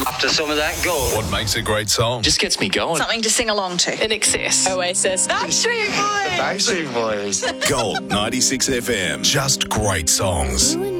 After some of that gold. What makes a great song? Just gets me going. Something to sing along to. In excess. Oasis. Backstreet Boys. Backstreet Boys. Gold 96 FM. Just great songs.